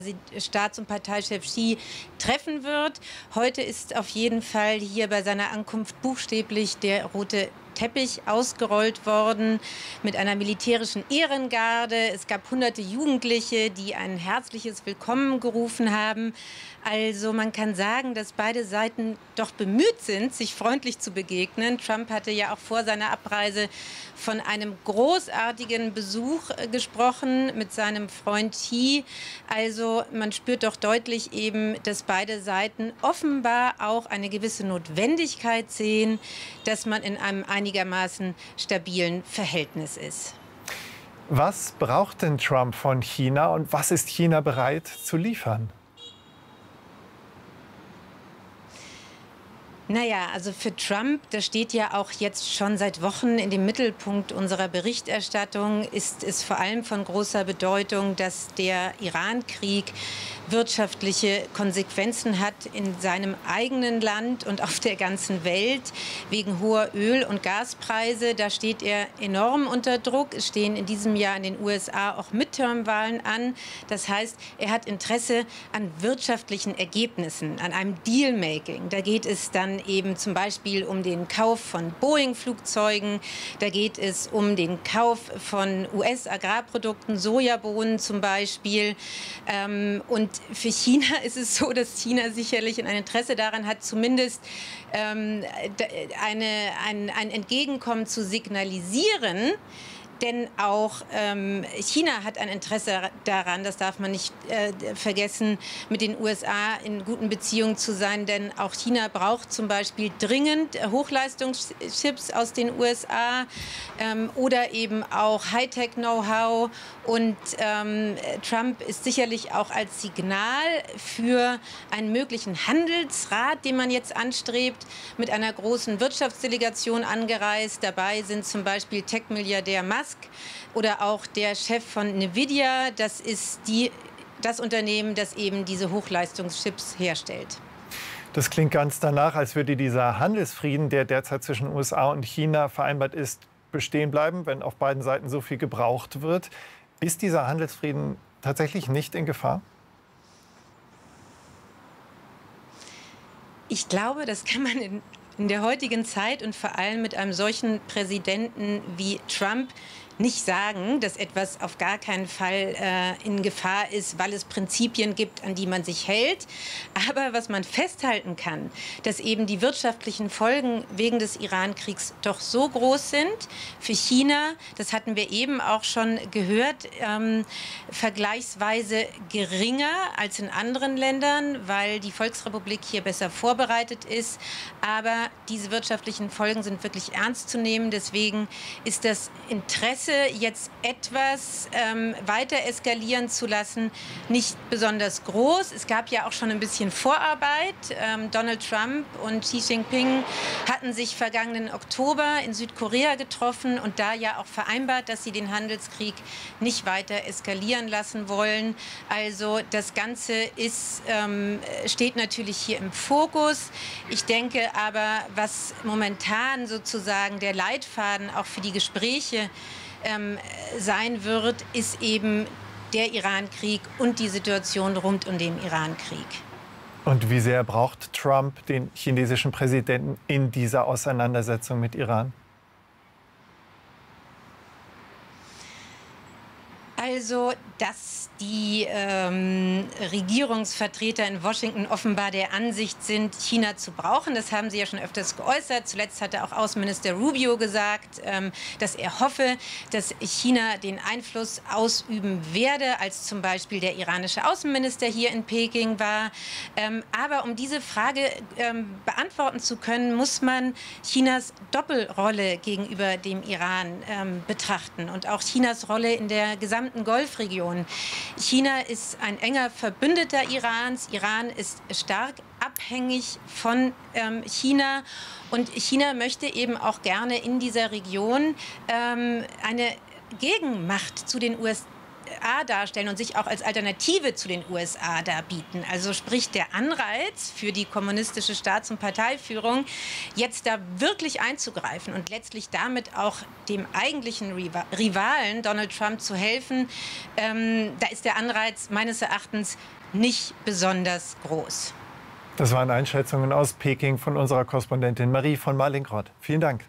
Staats- und Parteichef Xi treffen wird. Heute ist auf jeden Fall hier bei seiner Ankunft buchstäblich der rote Teppich ausgerollt worden mit einer militärischen Ehrengarde. Es gab hunderte Jugendliche, die ein herzliches Willkommen gerufen haben. Also man kann sagen, dass beide Seiten doch bemüht sind, sich freundlich zu begegnen. Trump hatte ja auch vor seiner Abreise von einem großartigen Besuch gesprochen mit seinem Freund Xi. Also man spürt doch deutlich eben, dass beide Seiten offenbar auch eine gewisse Notwendigkeit sehen, dass man in einem einigermaßen stabilen Verhältnis ist. Was braucht denn Trump von China und was ist China bereit zu liefern? Naja, also für Trump, das steht ja auch jetzt schon seit Wochen in dem Mittelpunkt unserer Berichterstattung, ist es vor allem von großer Bedeutung, dass der Iran-Krieg wirtschaftliche Konsequenzen hat in seinem eigenen Land und auf der ganzen Welt wegen hoher Öl- und Gaspreise. Da steht er enorm unter Druck. Es stehen in diesem Jahr in den USA auch Midterm-Wahlen an. Das heißt, er hat Interesse an wirtschaftlichen Ergebnissen, an einem Deal-Making. Da geht es dann eben zum Beispiel um den Kauf von Boeing-Flugzeugen, da geht es um den Kauf von US-Agrarprodukten, Sojabohnen zum Beispiel. Und für China ist es so, dass China sicherlich ein Interesse daran hat, zumindest ein Entgegenkommen zu signalisieren. Denn auch China hat ein Interesse daran, das darf man nicht vergessen, mit den USA in guten Beziehungen zu sein. Denn auch China braucht zum Beispiel dringend Hochleistungschips aus den USA oder eben auch Hightech-Know-how. Und Trump ist sicherlich auch als Signal für einen möglichen Handelsrat, den man jetzt anstrebt, mit einer großen Wirtschaftsdelegation angereist. Dabei sind zum Beispiel Tech-Milliardär Musk oder auch der Chef von Nvidia. Das ist das Unternehmen, das eben diese Hochleistungschips herstellt. Das klingt ganz danach, als würde dieser Handelsfrieden, der derzeit zwischen USA und China vereinbart ist, bestehen bleiben, wenn auf beiden Seiten so viel gebraucht wird. Ist dieser Handelsfrieden tatsächlich nicht in Gefahr? Ich glaube, das kann man in der heutigen Zeit und vor allem mit einem solchen Präsidenten wie Trump nicht sagen, dass etwas auf gar keinen Fall in Gefahr ist, weil es Prinzipien gibt, an die man sich hält. Aber was man festhalten kann, dass eben die wirtschaftlichen Folgen wegen des Iran-Kriegs doch so groß sind für China, das hatten wir eben auch schon gehört, vergleichsweise geringer als in anderen Ländern, weil die Volksrepublik hier besser vorbereitet ist. Aber diese wirtschaftlichen Folgen sind wirklich ernst zu nehmen. Deswegen ist das Interesse, jetzt etwas weiter eskalieren zu lassen, nicht besonders groß. Es gab ja auch schon ein bisschen Vorarbeit. Donald Trump und Xi Jinping hatten sich vergangenen Oktober in Südkorea getroffen und da ja auch vereinbart, dass sie den Handelskrieg nicht weiter eskalieren lassen wollen. Also das Ganze steht natürlich hier im Fokus. Ich denke aber, was momentan sozusagen der Leitfaden auch für die Gespräche sein wird, ist eben der Iran-Krieg und die Situation rund um den Iran-Krieg. Und wie sehr braucht Trump den chinesischen Präsidenten in dieser Auseinandersetzung mit Iran? Also, dass die Regierungsvertreter in Washington offenbar der Ansicht sind, China zu brauchen, das haben sie ja schon öfters geäußert. Zuletzt hatte auch Außenminister Rubio gesagt, dass er hoffe, dass China den Einfluss ausüben werde, als zum Beispiel der iranische Außenminister hier in Peking war. Aber um diese Frage beantworten zu können, muss man Chinas Doppelrolle gegenüber dem Iran betrachten und auch Chinas Rolle in der gesamten Golfregion. China ist ein enger Verbündeter Irans. Iran ist stark abhängig von China. Und China möchte eben auch gerne in dieser Region eine Gegenmacht zu den USA USA darstellen und sich auch als Alternative zu den USA darbieten. Also sprich der Anreiz für die kommunistische Staats- und Parteiführung, jetzt da wirklich einzugreifen und letztlich damit auch dem eigentlichen Rivalen Donald Trump zu helfen, da ist der Anreiz meines Erachtens nicht besonders groß. Das waren Einschätzungen aus Peking von unserer Korrespondentin Marie von Marlingrott. Vielen Dank.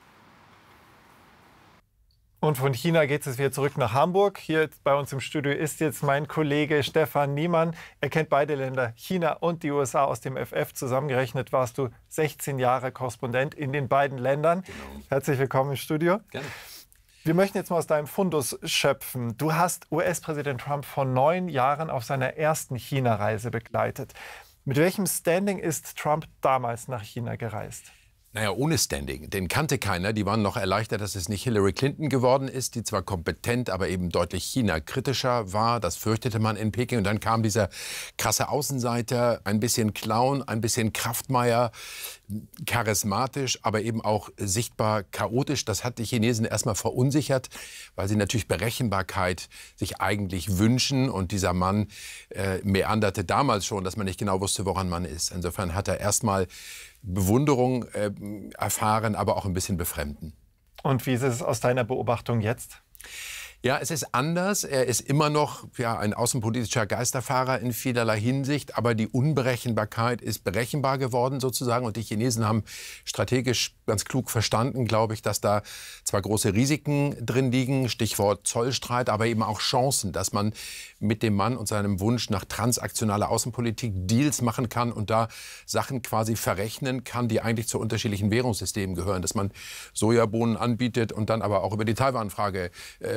Und von China geht es wieder zurück nach Hamburg. Hier bei uns im Studio ist jetzt mein Kollege Stefan Niemann. Er kennt beide Länder, China und die USA, aus dem FF. Zusammengerechnet warst du 16 Jahre Korrespondent in den beiden Ländern. Genau. Herzlich willkommen im Studio. Gerne. Wir möchten jetzt mal aus deinem Fundus schöpfen. Du hast US-Präsident Trump vor 9 Jahren auf seiner ersten China-Reise begleitet. Mit welchem Standing ist Trump damals nach China gereist? Naja, ohne Standing. Den kannte keiner. Die waren noch erleichtert, dass es nicht Hillary Clinton geworden ist, die zwar kompetent, aber eben deutlich China-kritischer war. Das fürchtete man in Peking. Und dann kam dieser krasse Außenseiter, ein bisschen Clown, ein bisschen Kraftmeier, charismatisch, aber eben auch sichtbar chaotisch. Das hat die Chinesen erstmal verunsichert, weil sie natürlich Berechenbarkeit sich eigentlich wünschen. Und dieser Mann meanderte damals schon, dass man nicht genau wusste, woran man ist. Insofern hat er erstmal Bewunderung erfahren, aber auch ein bisschen befremden. Und wie ist es aus deiner Beobachtung jetzt? Ja, es ist anders. Er ist immer noch ein außenpolitischer Geisterfahrer in vielerlei Hinsicht. Aber die Unberechenbarkeit ist berechenbar geworden sozusagen. Und die Chinesen haben strategisch ganz klug verstanden, glaube ich, dass da zwar große Risiken drin liegen, Stichwort Zollstreit, aber eben auch Chancen, dass man mit dem Mann und seinem Wunsch nach transaktionaler Außenpolitik Deals machen kann und da Sachen quasi verrechnen kann, die eigentlich zu unterschiedlichen Währungssystemen gehören. Dass man Sojabohnen anbietet und dann aber auch über die Taiwan-Frage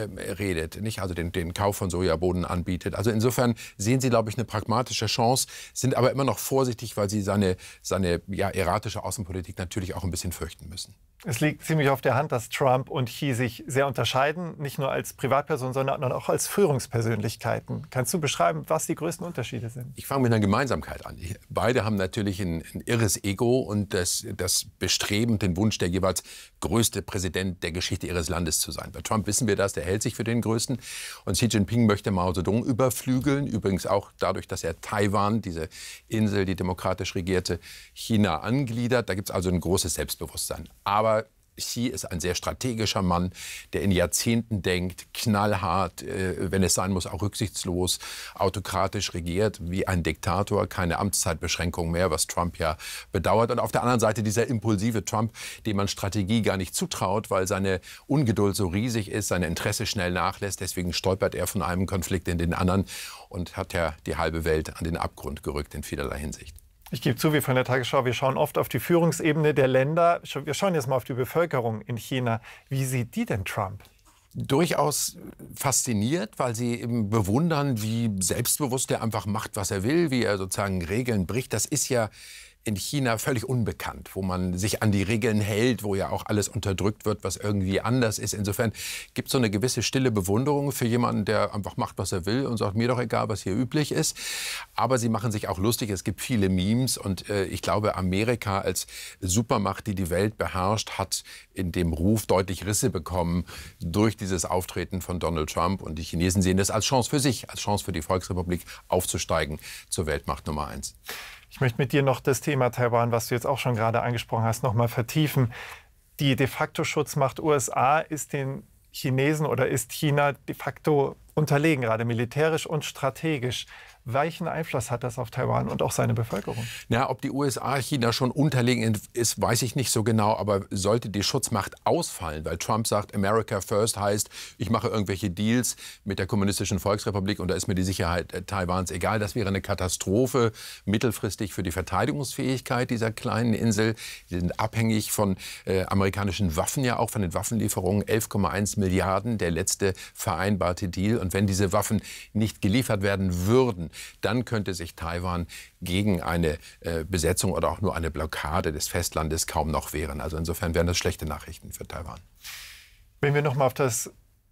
redet, nicht? Also den Kauf von Sojabohnen anbietet. Also insofern sehen sie, glaube ich, eine pragmatische Chance, sind aber immer noch vorsichtig, weil sie seine erratische Außenpolitik natürlich auch ein bisschen fürchten müssen. Es liegt ziemlich auf der Hand, dass Trump und Xi sich sehr unterscheiden, nicht nur als Privatperson, sondern auch als Führungspersönlichkeiten. Kannst du beschreiben, was die größten Unterschiede sind? Ich fange mit einer Gemeinsamkeit an. Beide haben natürlich ein irres Ego und das Bestreben, den Wunsch, der jeweils größte Präsident der Geschichte ihres Landes zu sein. Bei Trump wissen wir das, der hält sich für den Größten. Und Xi Jinping möchte Mao Zedong überflügeln, übrigens auch dadurch, dass er Taiwan, diese Insel, die demokratisch regierte China, angliedert. Da gibt es also ein großes Selbstbewusstsein. Aber Xi ist ein sehr strategischer Mann, der in Jahrzehnten denkt, knallhart, wenn es sein muss, auch rücksichtslos, autokratisch regiert, wie ein Diktator, keine Amtszeitbeschränkung mehr, was Trump ja bedauert. Und auf der anderen Seite dieser impulsive Trump, dem man Strategie gar nicht zutraut, weil seine Ungeduld so riesig ist, sein Interesse schnell nachlässt. Deswegen stolpert er von einem Konflikt in den anderen und hat ja die halbe Welt an den Abgrund gerückt in vielerlei Hinsicht. Ich gebe zu, wir von der Tagesschau, wir schauen oft auf die Führungsebene der Länder. Wir schauen jetzt mal auf die Bevölkerung in China. Wie sieht die denn Trump? Durchaus fasziniert, weil sie eben bewundern, wie selbstbewusst er einfach macht, was er will, wie er sozusagen Regeln bricht. Das ist ja in China völlig unbekannt, wo man sich an die Regeln hält, wo ja auch alles unterdrückt wird, was irgendwie anders ist. Insofern gibt es so eine gewisse stille Bewunderung für jemanden, der einfach macht, was er will und sagt, mir doch egal, was hier üblich ist. Aber sie machen sich auch lustig. Es gibt viele Memes und ich glaube, Amerika als Supermacht, die die Welt beherrscht, hat in dem Ruf deutlich Risse bekommen durch dieses Auftreten von Donald Trump. Und die Chinesen sehen das als Chance für sich, als Chance für die Volksrepublik aufzusteigen zur Weltmacht Nummer 1. Ich möchte mit dir noch das Thema Taiwan, was du jetzt auch schon gerade angesprochen hast, noch mal vertiefen. Die de facto Schutzmacht USA ist den Chinesen oder ist China de facto unterlegen, gerade militärisch und strategisch. Welchen Einfluss hat das auf Taiwan und auch seine Bevölkerung? Ja, ob die USA China schon unterlegen ist, weiß ich nicht so genau. Aber sollte die Schutzmacht ausfallen, weil Trump sagt, America first heißt, ich mache irgendwelche Deals mit der kommunistischen Volksrepublik und da ist mir die Sicherheit Taiwans egal. Das wäre eine Katastrophe mittelfristig für die Verteidigungsfähigkeit dieser kleinen Insel. Die sind abhängig von amerikanischen Waffen, ja auch von den Waffenlieferungen. 11,1 Milliarden, der letzte vereinbarte Deal. Und wenn diese Waffen nicht geliefert werden würden, dann könnte sich Taiwan gegen eine Besetzung oder auch nur eine Blockade des Festlandes kaum noch wehren. Also insofern wären das schlechte Nachrichten für Taiwan. Wenn wir noch mal auf das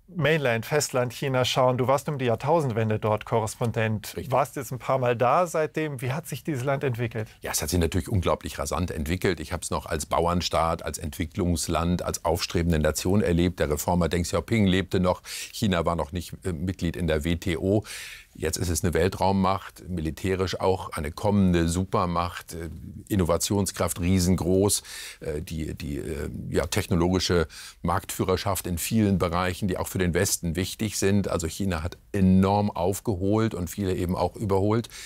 Mainland, Festland China schauen. Du warst um die Jahrtausendwende dort Korrespondent. Richtig. Warst jetzt ein paar Mal da seitdem. Wie hat sich dieses Land entwickelt? Ja, es hat sich natürlich unglaublich rasant entwickelt. Ich habe es noch als Bauernstaat, als Entwicklungsland, als aufstrebende Nation erlebt. Der Reformer Deng Xiaoping lebte noch. China war noch nicht Mitglied in der WTO. Jetzt ist es eine Weltraummacht, militärisch auch eine kommende Supermacht, Innovationskraft riesengroß, die technologische Marktführerschaft in vielen Bereichen, die auch für den Westen wichtig sind. Also China hat enorm aufgeholt und viele eben auch überholt.